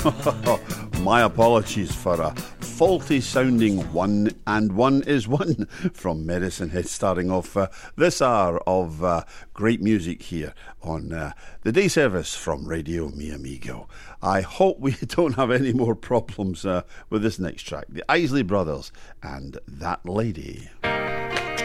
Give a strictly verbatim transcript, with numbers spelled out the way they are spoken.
My apologies for a faulty sounding one and one is one from Medicine Head, starting off uh, this hour of uh, great music here on uh, the day service from Radio Mi Amigo. I hope we don't have any more problems uh, with this next track. The Isley Brothers and That Lady.